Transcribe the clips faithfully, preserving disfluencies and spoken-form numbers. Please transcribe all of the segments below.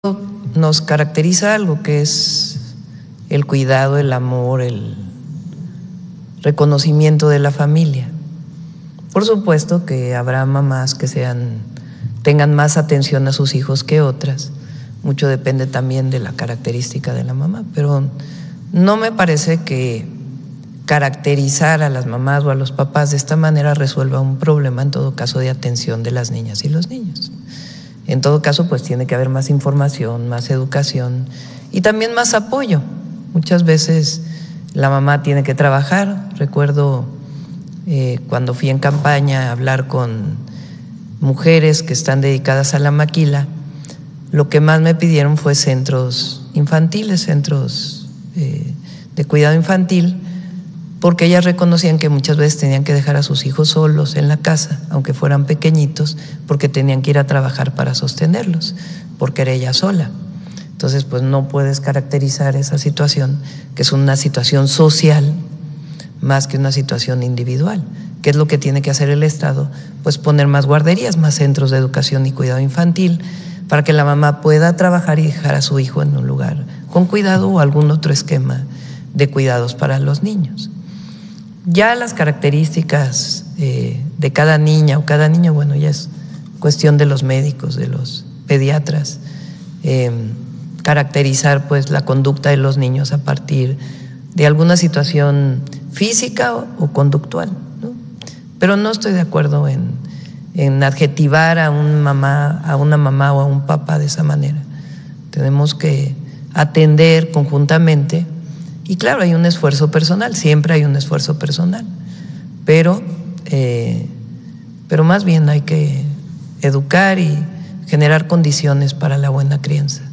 nos caracteriza algo que es el cuidado, el amor, el reconocimiento de la familia. Por supuesto que habrá mamás que sean, tengan más atención a sus hijos que otras, mucho depende también de la característica de la mamá, pero no me parece que caracterizar a las mamás o a los papás de esta manera resuelva un problema, en todo caso, de atención de las niñas y los niños. En todo caso, pues tiene que haber más información, más educación y también más apoyo. Muchas veces la mamá tiene que trabajar. Recuerdo eh, cuando fui en campaña a hablar con mujeres que están dedicadas a la maquila, lo que más me pidieron fue centros infantiles, centros eh, de cuidado infantil, porque ellas reconocían que muchas veces tenían que dejar a sus hijos solos en la casa, aunque fueran pequeñitos, porque tenían que ir a trabajar para sostenerlos, porque era ella sola. Entonces, pues no puedes caracterizar esa situación, que es una situación social más que una situación individual. ¿Qué es lo que tiene que hacer el Estado? Pues poner más guarderías, más centros de educación y cuidado infantil, para que la mamá pueda trabajar y dejar a su hijo en un lugar con cuidado o algún otro esquema de cuidados para los niños. Ya las características eh, de cada niña o cada niño, bueno, ya es cuestión de los médicos, de los pediatras, eh, caracterizar pues la conducta de los niños a partir de alguna situación física o, o conductual, ¿no? Pero no estoy de acuerdo en, en adjetivar a, un mamá, a una mamá o a un papá de esa manera. Tenemos que atender conjuntamente. Y claro, hay un esfuerzo personal, siempre hay un esfuerzo personal, pero, eh, pero más bien hay que educar y generar condiciones para la buena crianza.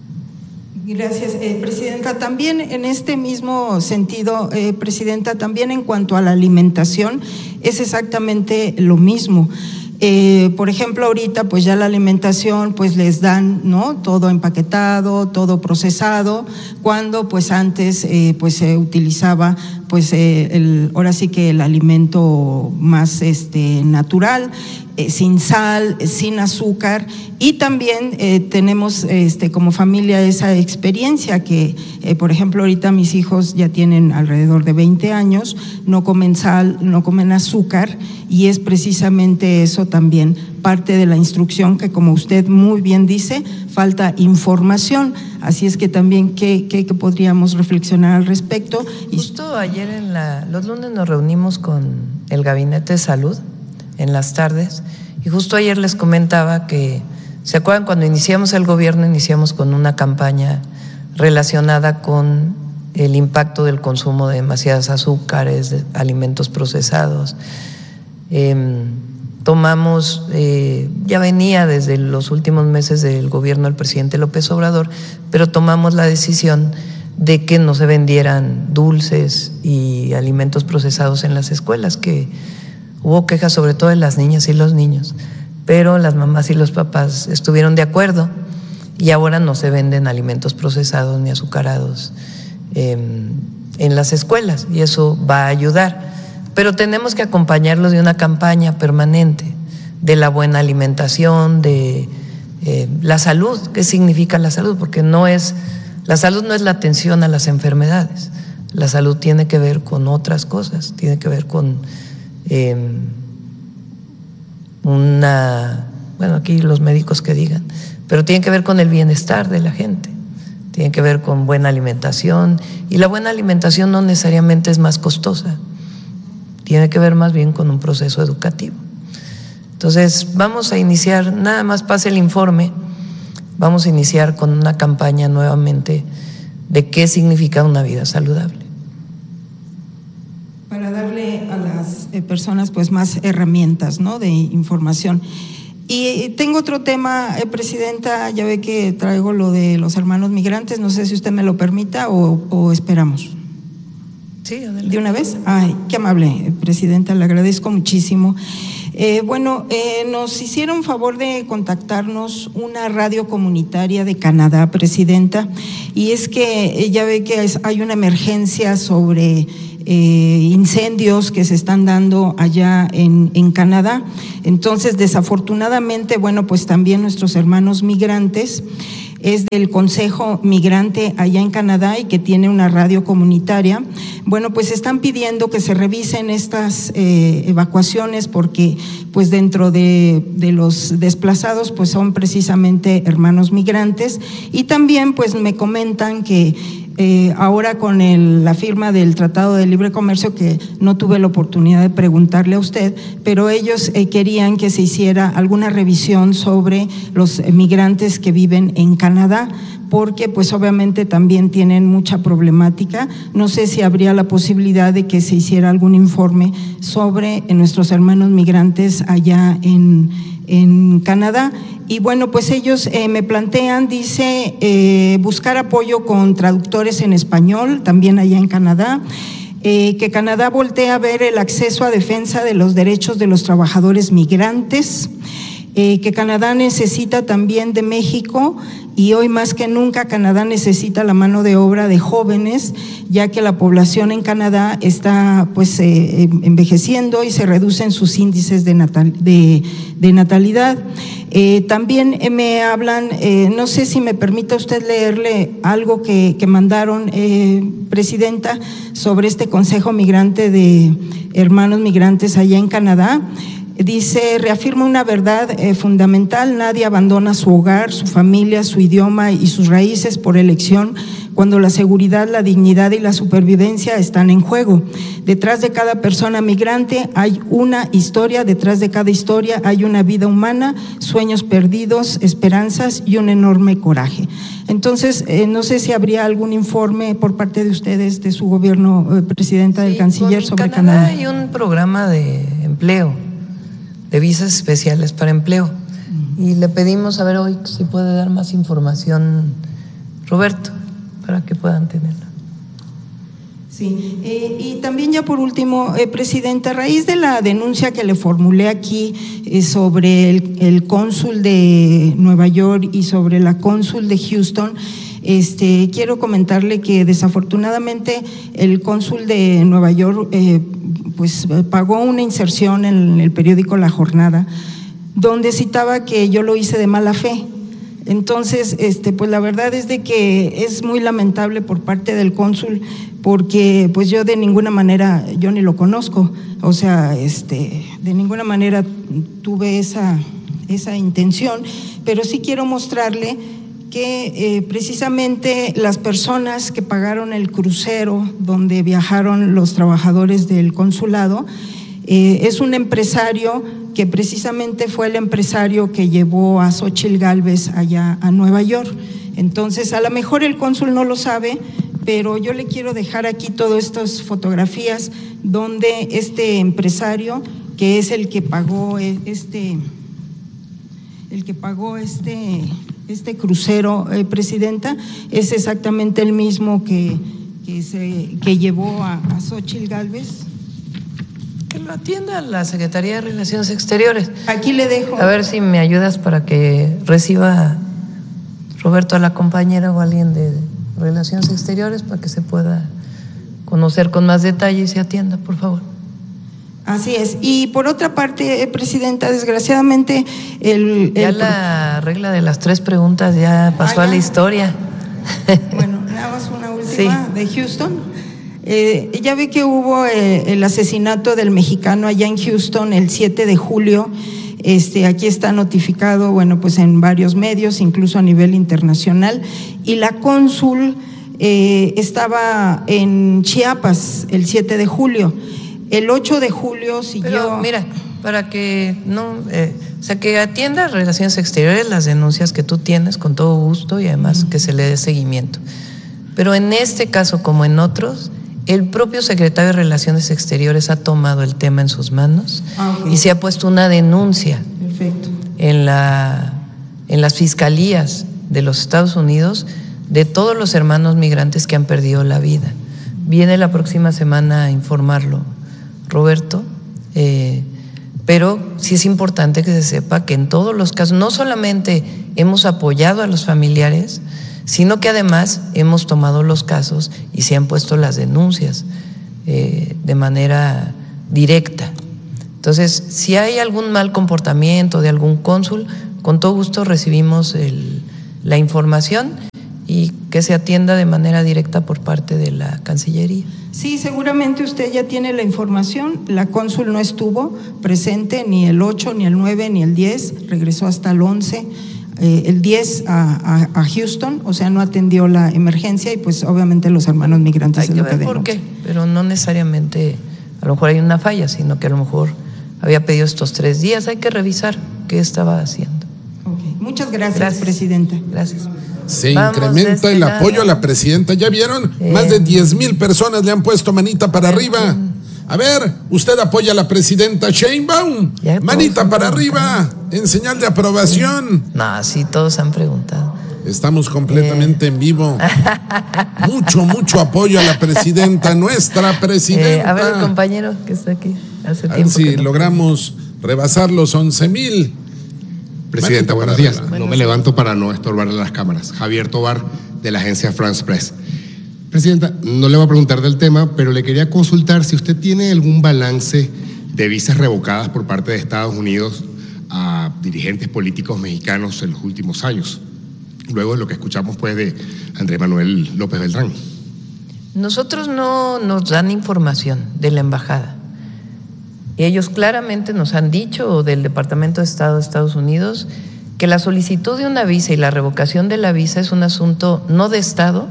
Gracias, eh, Presidenta. También en este mismo sentido, eh, Presidenta, también en cuanto a la alimentación, es exactamente lo mismo. Eh, por ejemplo, ahorita pues ya la alimentación pues les dan, ¿no?, todo empaquetado, todo procesado, cuando pues antes eh, pues se utilizaba pues eh, el, ahora sí que el alimento más este natural, eh, sin sal, sin azúcar, y también eh, tenemos este como familia esa experiencia que eh, por ejemplo ahorita mis hijos ya tienen alrededor de veinte años, no comen sal, no comen azúcar, y es precisamente eso también parte de la instrucción, que como usted muy bien dice, falta información. Así es que también qué, qué, qué podríamos reflexionar al respecto. Justo ayer en la, los lunes nos reunimos con el Gabinete de Salud en las tardes, y justo ayer les comentaba que, ¿se acuerdan cuando iniciamos el gobierno? Iniciamos con una campaña relacionada con el impacto del consumo de demasiadas azúcares, de alimentos procesados. Eh, tomamos, eh, ya venía desde los últimos meses del gobierno del presidente López Obrador, pero tomamos la decisión de que no se vendieran dulces y alimentos procesados en las escuelas, que hubo quejas sobre todo de las niñas y los niños, pero las mamás y los papás estuvieron de acuerdo y ahora no se venden alimentos procesados ni azucarados eh, en las escuelas, y eso va a ayudar. Pero tenemos que acompañarlos de una campaña permanente de la buena alimentación, de eh, la salud. ¿Qué significa la salud? Porque no es, la salud no es la atención a las enfermedades. La salud tiene que ver con otras cosas, tiene que ver con eh, una, bueno, aquí los médicos que digan, pero tiene que ver con el bienestar de la gente, tiene que ver con buena alimentación, y la buena alimentación no necesariamente es más costosa. Tiene que ver más bien con un proceso educativo. Entonces, vamos a iniciar, nada más pase el informe, vamos a iniciar con una campaña nuevamente de qué significa una vida saludable. Para darle a las personas pues más herramientas, ¿no?, de información. Y tengo otro tema, eh, Presidenta, ya ve que traigo lo de los hermanos migrantes, no sé si usted me lo permita o, o esperamos. Sí, adelante. ¿De una vez? Ay, qué amable, Presidenta, le agradezco muchísimo. Eh, bueno, eh, nos hicieron favor de contactarnos una radio comunitaria de Canadá, Presidenta, y es que ya ve que es, hay una emergencia sobre eh, incendios que se están dando allá en, en Canadá. Entonces, desafortunadamente, bueno, pues también nuestros hermanos migrantes es del Consejo Migrante allá en Canadá y que tiene una radio comunitaria. Bueno, pues están pidiendo que se revisen estas eh, evacuaciones porque pues dentro de, de los desplazados pues son precisamente hermanos migrantes, y también pues me comentan que Eh, ahora con el, la firma del Tratado de Libre Comercio, que no tuve la oportunidad de preguntarle a usted, pero ellos eh, querían que se hiciera alguna revisión sobre los migrantes que viven en Canadá, porque pues obviamente también tienen mucha problemática. No sé si habría la posibilidad de que se hiciera algún informe sobre eh, nuestros hermanos migrantes allá en, en Canadá. Y bueno, pues ellos eh, me plantean, dice, eh, buscar apoyo con traductores en español, también allá en Canadá, eh, que Canadá voltea a ver el acceso a defensa de los derechos de los trabajadores migrantes, eh, que Canadá necesita también de México, y hoy más que nunca Canadá necesita la mano de obra de jóvenes, ya que la población en Canadá está pues eh, envejeciendo y se reducen sus índices de, natal, de, de natalidad. Eh, también eh, me hablan, eh, no sé si me permita usted leerle algo que, que mandaron, eh, Presidenta, sobre este Consejo Migrante de Hermanos Migrantes allá en Canadá. Dice, reafirma una verdad eh, fundamental: nadie abandona su hogar, su familia, su idioma y sus raíces por elección cuando la seguridad, la dignidad y la supervivencia están en juego. Detrás de cada persona migrante hay una historia, detrás de cada historia hay una vida humana, sueños perdidos, esperanzas y un enorme coraje. Entonces, eh, no sé si habría algún informe por parte de ustedes, de su gobierno, eh, Presidenta, del sí, Canciller, sobre Canadá. Canadá. Hay un programa de empleo, de visas especiales para empleo, y le pedimos a ver hoy si puede dar más información Roberto, para que puedan tenerla. Sí, eh, y también ya por último, eh, Presidenta, a raíz de la denuncia que le formulé aquí eh, sobre el, el cónsul de Nueva York y sobre la cónsul de Houston, este, quiero comentarle que desafortunadamente el cónsul de Nueva York eh, pues pagó una inserción en el periódico La Jornada, donde citaba que yo lo hice de mala fe. Entonces, este, pues la verdad es de que es muy lamentable por parte del cónsul, porque pues yo de ninguna manera, yo ni lo conozco, o sea, este, de ninguna manera tuve esa, esa intención, pero sí quiero mostrarle que eh, precisamente las personas que pagaron el crucero donde viajaron los trabajadores del consulado, eh, es un empresario que precisamente fue el empresario que llevó a Xóchitl Gálvez allá a Nueva York. Entonces, a lo mejor el cónsul no lo sabe, pero yo le quiero dejar aquí todas estas fotografías donde este empresario, que es el que pagó este, el que pagó este, este crucero, eh, Presidenta, es exactamente el mismo que, que, se, que llevó a, a Xóchitl Gálvez. Que lo atienda la Secretaría de Relaciones Exteriores. Aquí le dejo. A ver si me ayudas para que reciba Roberto a la compañera o alguien de Relaciones Exteriores para que se pueda conocer con más detalle y se atienda, por favor. Así es. Y por otra parte, Presidenta, desgraciadamente el… Ya el la regla de las tres preguntas ya pasó ah, ya. a la historia. Bueno, nada más una última, sí. De Houston. Eh, ya ve que hubo eh, el asesinato del mexicano allá en Houston el siete de julio. Este, aquí está notificado, bueno, pues en varios medios, incluso a nivel internacional, y la cónsul eh, estaba en Chiapas el siete de julio. El ocho de julio siguió… Pero mira, para que no… Eh, o sea, que atienda Relaciones Exteriores las denuncias que tú tienes con todo gusto y además uh-huh. que se le dé seguimiento. Pero en este caso, como en otros… El propio secretario de Relaciones Exteriores ha tomado el tema en sus manos ah, okay. y se ha puesto una denuncia Perfecto. En, la, en las fiscalías de los Estados Unidos de todos los hermanos migrantes que han perdido la vida. Viene la próxima semana a informarlo, Roberto, eh, pero sí es importante que se sepa que en todos los casos no solamente hemos apoyado a los familiares, sino que además hemos tomado los casos y se han puesto las denuncias eh, de manera directa. Entonces, si hay algún mal comportamiento de algún cónsul, con todo gusto recibimos el, la información y que se atienda de manera directa por parte de la Cancillería. Sí, seguramente usted ya tiene la información. La cónsul no estuvo presente ni el ocho, ni el nueve, ni el diez, regresó hasta el once, eh, el diez a, a, a Houston, o sea, no atendió la emergencia y pues obviamente los hermanos migrantes. Hay que ver por qué, pero no necesariamente, a lo mejor hay una falla, sino que a lo mejor había pedido estos tres días. Hay que revisar qué estaba haciendo. Okay. Muchas gracias, gracias, presidenta. Gracias. Se Vamos incrementa este el lado. apoyo a la presidenta. ¿Ya vieron? Eh, Más de diez mil personas le han puesto manita para arriba. A ver, usted apoya a la presidenta Sheinbaum. Manita para arriba, en señal de aprobación. No, sí, todos han preguntado. Estamos completamente eh. en vivo. Mucho, mucho apoyo a la presidenta, nuestra presidenta. Eh, a ver, el compañero que está aquí. Hace a tiempo ver si que no logramos rebasar los once mil. Presidenta, buenos días. No me levanto para no estorbarle las cámaras. Javier Tobar, de la agencia France Press. Presidenta, no le voy a preguntar del tema, pero le quería consultar si usted tiene algún balance de visas revocadas por parte de Estados Unidos a dirigentes políticos mexicanos en los últimos años, luego de lo que escuchamos pues de Andrés Manuel López Beltrán. Nosotros no nos dan información de la embajada. Ellos claramente nos han dicho, del Departamento de Estado de Estados Unidos, que la solicitud de una visa y la revocación de la visa es un asunto no de Estado,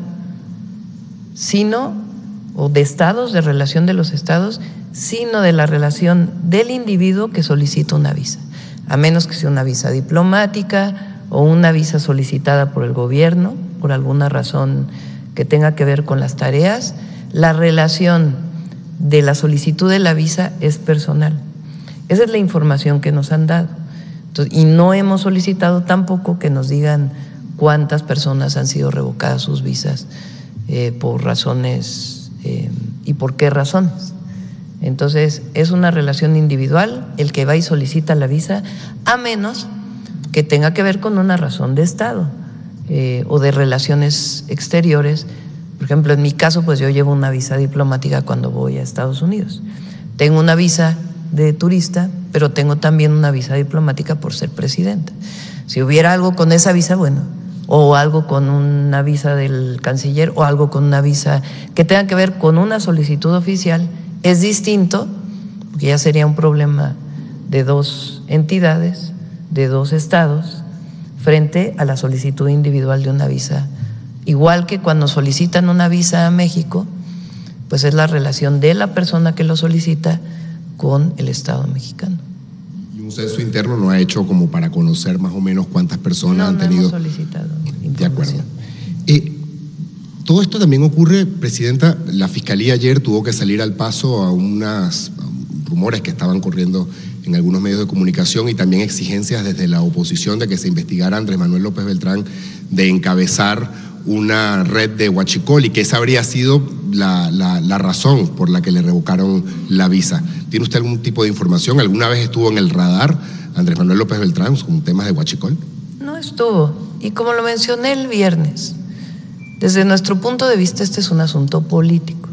sino, o de estados, de relación de los estados, sino de la relación del individuo que solicita una visa, a menos que sea una visa diplomática o una visa solicitada por el gobierno, por alguna razón que tenga que ver con las tareas. La relación de la solicitud de la visa es personal. Esa es la información que nos han dado. Entonces, y no hemos solicitado tampoco que nos digan cuántas personas han sido revocadas sus visas eh, por razones eh, y por qué razones. Entonces, es una relación individual el que va y solicita la visa, a menos que tenga que ver con una razón de Estado eh, o de relaciones exteriores. Por ejemplo, en mi caso, pues yo llevo una visa diplomática cuando voy a Estados Unidos. Tengo una visa de turista, pero tengo también una visa diplomática por ser presidenta. Si hubiera algo con esa visa, bueno, o algo con una visa del canciller, o algo con una visa que tenga que ver con una solicitud oficial, es distinto, porque ya sería un problema de dos entidades, de dos estados, frente a la solicitud individual de una visa. Igual que cuando solicitan una visa a México, pues es la relación de la persona que lo solicita con el Estado mexicano. ¿Y un censo interno no ha hecho como para conocer más o menos cuántas personas no, han no tenido? Hemos solicitado información. De acuerdo. Eh, todo esto también ocurre, Presidenta, la Fiscalía ayer tuvo que salir al paso a unos rumores que estaban corriendo en algunos medios de comunicación y también exigencias desde la oposición de que se investigara a Andrés Manuel López Beltrán de encabezar una red de huachicol y que esa habría sido la, la, la razón por la que le revocaron la visa. ¿Tiene usted algún tipo de información? ¿Alguna vez estuvo en el radar Andrés Manuel López Beltrán con temas de huachicol? No estuvo. Y como lo mencioné el viernes, desde nuestro punto de vista este es un asunto político.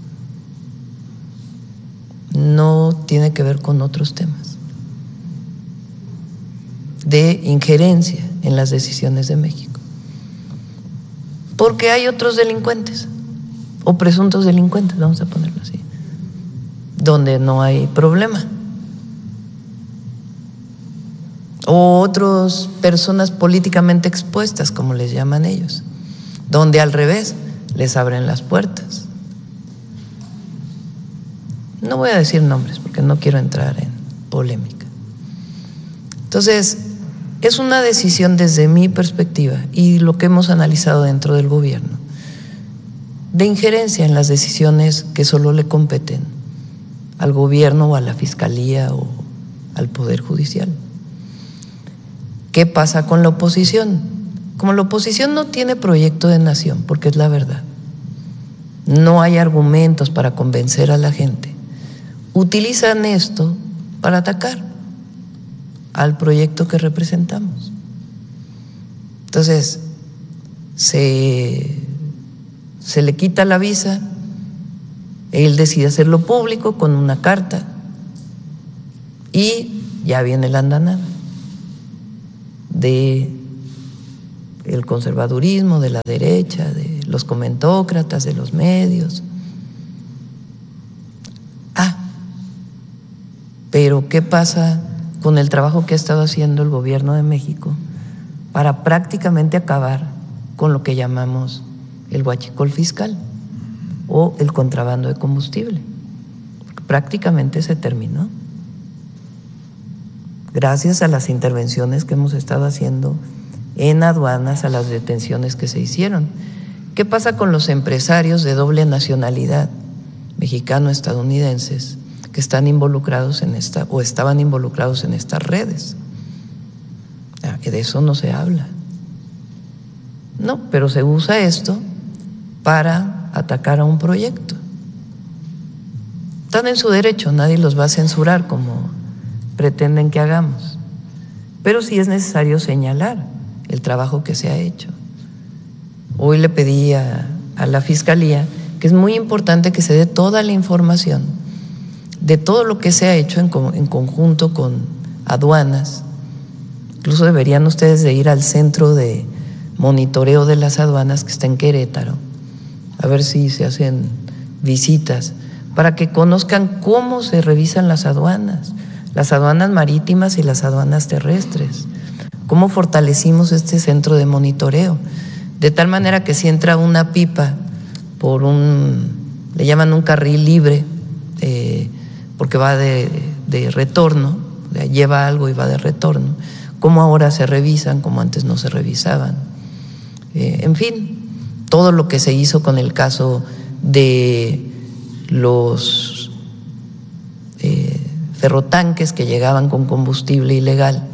No tiene que ver con otros temas de injerencia en las decisiones de México. Porque hay otros delincuentes, o presuntos delincuentes, vamos a ponerlo así, donde no hay problema. O otras personas políticamente expuestas, como les llaman ellos, donde al revés les abren las puertas. No voy a decir nombres porque no quiero entrar en polémica. Entonces, es una decisión desde mi perspectiva y lo que hemos analizado dentro del gobierno, de injerencia en las decisiones que solo le competen al gobierno o a la fiscalía o al Poder Judicial. ¿Qué pasa con la oposición? Como la oposición no tiene proyecto de nación, porque es la verdad, no hay argumentos para convencer a la gente, utilizan esto para atacar al proyecto que representamos. Entonces, se, se le quita la visa, él decide hacerlo público con una carta y ya viene la andanada de el conservadurismo, de la derecha, de los comentócratas, de los medios. Ah, pero ¿qué pasa con el trabajo que ha estado haciendo el gobierno de México para prácticamente acabar con lo que llamamos el huachicol fiscal o el contrabando de combustible? Porque prácticamente se terminó, gracias a las intervenciones que hemos estado haciendo en aduanas, a las detenciones que se hicieron. ¿Qué pasa con los empresarios de doble nacionalidad, mexicano-estadounidenses, que están involucrados en esta o estaban involucrados en estas redes? De eso no se habla. No, pero se usa esto para atacar a un proyecto. Están en su derecho, nadie los va a censurar como pretenden que hagamos, pero sí es necesario señalar el trabajo que se ha hecho. Hoy le pedí a, a la Fiscalía que es muy importante que se dé toda la información de todo lo que se ha hecho en, en conjunto con aduanas. Incluso deberían ustedes de ir al centro de monitoreo de las aduanas que está en Querétaro, a ver si se hacen visitas para que conozcan cómo se revisan las aduanas, las aduanas marítimas y las aduanas terrestres, cómo fortalecimos este centro de monitoreo, de tal manera que si entra una pipa por un, le llaman un carril libre, eh, porque va de, de retorno, lleva algo y va de retorno, cómo ahora se revisan, como antes no se revisaban. Eh, en fin, todo lo que se hizo con el caso de los eh, ferrotanques que llegaban con combustible ilegal,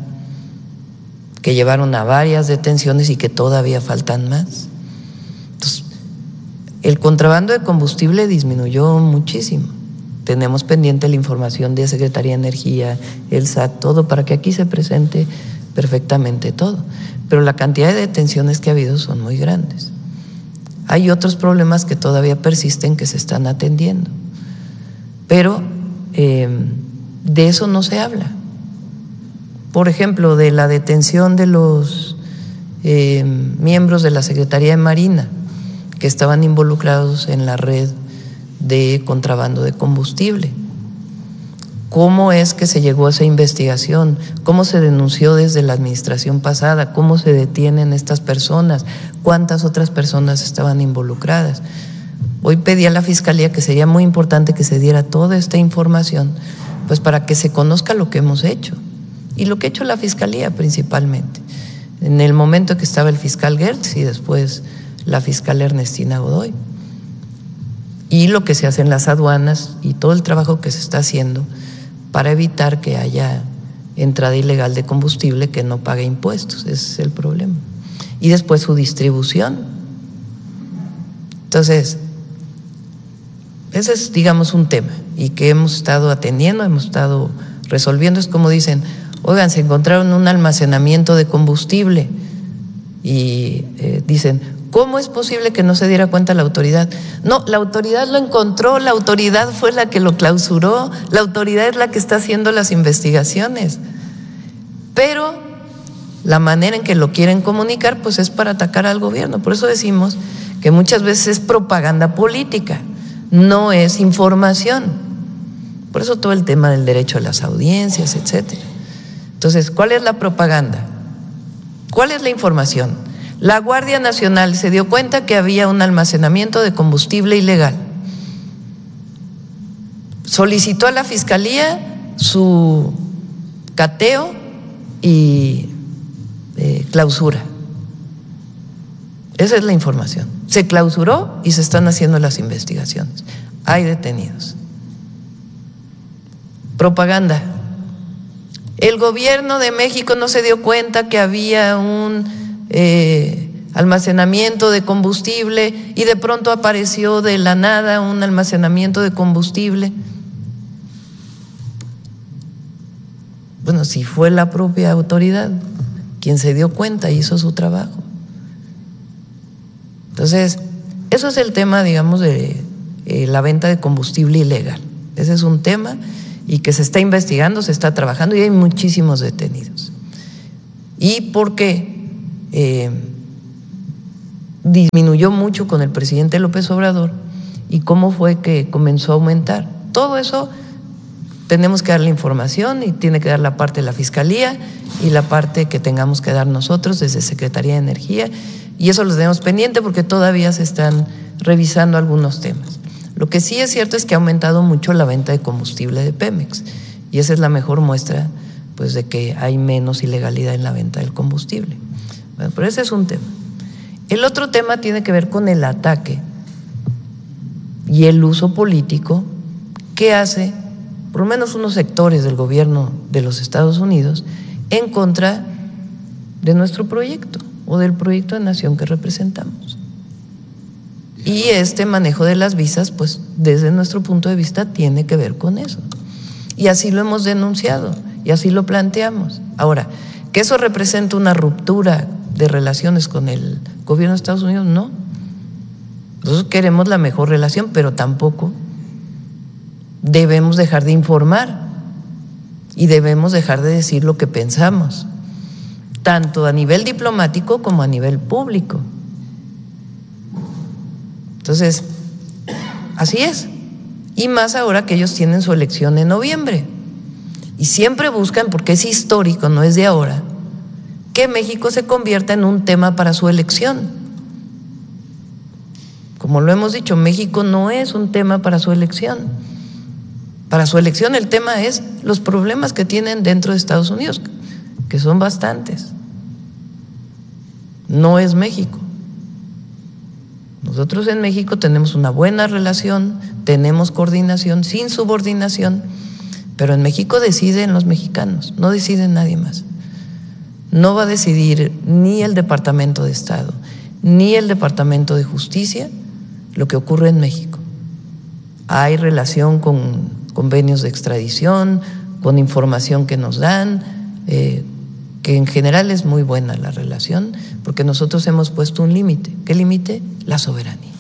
que llevaron a varias detenciones y que todavía faltan más. Entonces, el contrabando de combustible disminuyó muchísimo. Tenemos pendiente la información de Secretaría de Energía, el S A T, todo, para que aquí se presente perfectamente todo. Pero la cantidad de detenciones que ha habido son muy grandes. Hay otros problemas que todavía persisten que se están atendiendo, pero eh, de eso no se habla. Por ejemplo, de la detención de los eh, miembros de la Secretaría de Marina que estaban involucrados en la red de contrabando de combustible. ¿Cómo es que se llegó a esa investigación? ¿Cómo se denunció desde la administración pasada? ¿Cómo se detienen estas personas? ¿Cuántas otras personas estaban involucradas? Hoy pedí a la Fiscalía que sería muy importante que se diera toda esta información, pues para que se conozca lo que hemos hecho y lo que ha hecho la Fiscalía principalmente. En el momento que estaba el fiscal Gertz y después la fiscal Ernestina Godoy, y lo que se hace en las aduanas y todo el trabajo que se está haciendo para evitar que haya entrada ilegal de combustible que no pague impuestos. Ese es el problema. Y después su distribución. Entonces, ese es, digamos, un tema y que hemos estado atendiendo, hemos estado resolviendo. Es como dicen, oigan, se encontraron un almacenamiento de combustible y eh, dicen, ¿cómo es posible que no se diera cuenta la autoridad? No, la autoridad lo encontró, la autoridad fue la que lo clausuró, la autoridad es la que está haciendo las investigaciones. Pero la manera en que lo quieren comunicar, pues es para atacar al gobierno. Por eso decimos que muchas veces es propaganda política, no es información. Por eso todo el tema del derecho a las audiencias, etcétera. Entonces, ¿cuál es la propaganda? ¿Cuál es la información? La Guardia Nacional se dio cuenta que había un almacenamiento de combustible ilegal. Solicitó a la Fiscalía su cateo y eh, clausura. Esa es la información. Se clausuró y se están haciendo las investigaciones. Hay detenidos. Propaganda. El gobierno de México no se dio cuenta que había un Eh, almacenamiento de combustible y de pronto apareció de la nada un almacenamiento de combustible. Bueno, si fue la propia autoridad quien se dio cuenta y hizo su trabajo. Entonces, eso es el tema, digamos, de eh, la venta de combustible ilegal. Ese es un tema y que se está investigando, se está trabajando y hay muchísimos detenidos. ¿Y por qué? Eh, disminuyó mucho con el presidente López Obrador y cómo fue que comenzó a aumentar. Todo eso tenemos que dar la información y tiene que dar la parte de la Fiscalía y la parte que tengamos que dar nosotros desde Secretaría de Energía, y eso lo tenemos pendiente porque todavía se están revisando algunos temas. Lo que sí es cierto es que ha aumentado mucho la venta de combustible de Pemex, y esa es la mejor muestra pues de que hay menos ilegalidad en la venta del combustible. Bueno, pero ese es un tema. El otro tema tiene que ver con el ataque y el uso político que hace por lo menos unos sectores del gobierno de los Estados Unidos en contra de nuestro proyecto o del proyecto de nación que representamos. Y este manejo de las visas, pues desde nuestro punto de vista tiene que ver con eso. Y así lo hemos denunciado y así lo planteamos. Ahora, ¿que eso representa una ruptura de relaciones con el gobierno de Estados Unidos? No. Nosotros queremos la mejor relación, pero tampoco debemos dejar de informar y debemos dejar de decir lo que pensamos, tanto a nivel diplomático como a nivel público. Entonces, así es. Y más ahora que ellos tienen su elección en noviembre. Y siempre buscan, porque es histórico, no es de ahora, que México se convierta en un tema para su elección. Como lo hemos dicho, México no es un tema para su elección. Para su elección el tema es los problemas que tienen dentro de Estados Unidos, que son bastantes. No es México. Nosotros en México tenemos una buena relación, tenemos coordinación, sin subordinación, pero en México deciden los mexicanos, no decide nadie más. No va a decidir ni el Departamento de Estado, ni el Departamento de Justicia lo que ocurre en México. Hay relación con convenios de extradición, con información que nos dan, eh, que en general es muy buena la relación, porque nosotros hemos puesto un límite. ¿Qué límite? La soberanía.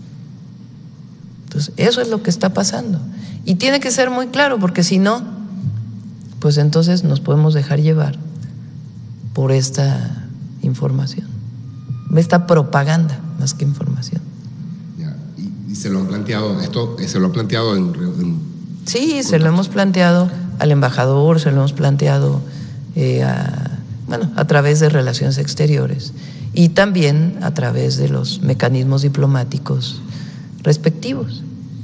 Entonces, eso es lo que está pasando. Y tiene que ser muy claro, porque si no, pues entonces nos podemos dejar llevar por esta información, esta propaganda más que información. Ya, y, y se lo han planteado, esto se lo han planteado en, en Sí, se lo hemos planteado al embajador, se lo hemos planteado eh, a, bueno, a través de relaciones exteriores y también a través de los mecanismos diplomáticos respectivos.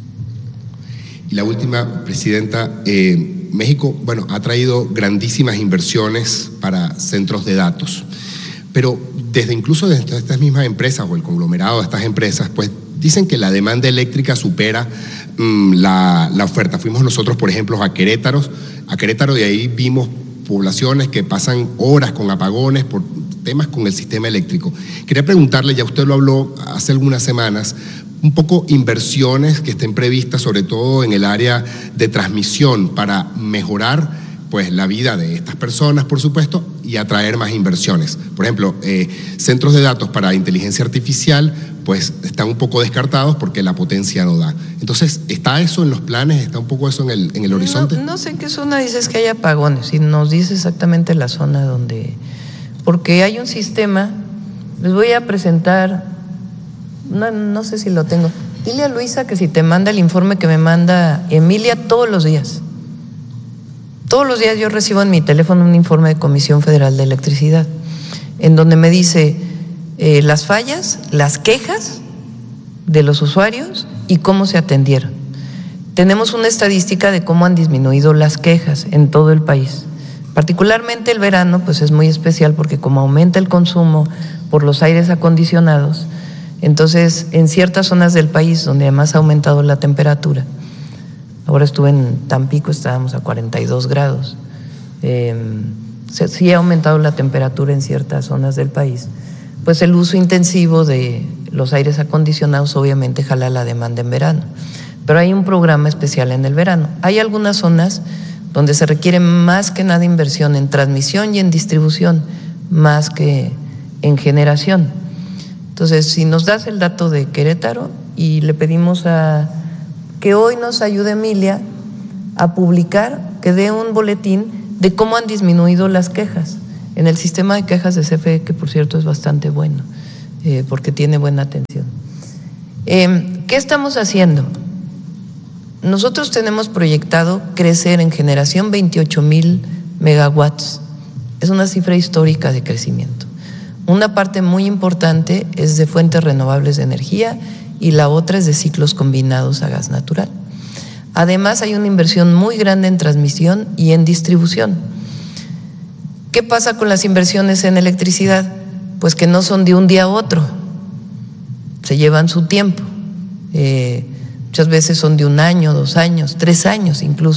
Y la última, Presidenta, eh, México, bueno, ha traído grandísimas inversiones para centros de datos, pero desde incluso desde estas mismas empresas o el conglomerado de estas empresas, pues dicen que la demanda eléctrica supera mmm, la, la oferta. Fuimos nosotros, por ejemplo, a Querétaro, a Querétaro y ahí vimos poblaciones que pasan horas con apagones por temas con el sistema eléctrico. Quería preguntarle, ya usted lo habló hace algunas semanas, un poco inversiones que estén previstas, sobre todo en el área de transmisión, para mejorar pues la vida de estas personas, por supuesto, y atraer más inversiones. Por ejemplo, eh, centros de datos para inteligencia artificial, pues están un poco descartados porque la potencia no da. Entonces, ¿está eso en los planes? ¿Está un poco eso en el, en el horizonte? No, no sé en qué zona dices que hay apagones, y nos dice exactamente la zona donde… Porque hay un sistema, les voy a presentar, no, no sé si lo tengo. Dile a Luisa que si te manda el informe que me manda Emilia todos los días. Todos los días yo recibo en mi teléfono un informe de Comisión Federal de Electricidad, en donde me dice eh, las fallas, las quejas de los usuarios y cómo se atendieron. Tenemos una estadística de cómo han disminuido las quejas en todo el país. Particularmente el verano, pues es muy especial porque como aumenta el consumo por los aires acondicionados, entonces en ciertas zonas del país donde además ha aumentado la temperatura, ahora estuve en Tampico, estábamos a cuarenta y dos grados. Eh, sí ha aumentado la temperatura en ciertas zonas del país. Pues el uso intensivo de los aires acondicionados obviamente jala la demanda en verano. Pero hay un programa especial en el verano. Hay algunas zonas donde se requiere más que nada inversión en transmisión y en distribución, más que en generación. Entonces, si nos das el dato de Querétaro y le pedimos a… que hoy nos ayude Emilia a publicar, que dé un boletín de cómo han disminuido las quejas en el sistema de quejas de C F E, que por cierto es bastante bueno. eh, porque tiene buena atención. Eh, ¿Qué estamos haciendo? Nosotros tenemos proyectado crecer en generación veintiocho mil megawatts. Es una cifra histórica de crecimiento. Una parte muy importante es de fuentes renovables de energía y la otra es de ciclos combinados a gas natural. Además, hay una inversión muy grande en transmisión y en distribución. ¿Qué pasa con las inversiones en electricidad? Pues que no son de un día a otro, se llevan su tiempo. Eh, muchas veces son de un año, dos años, tres años incluso.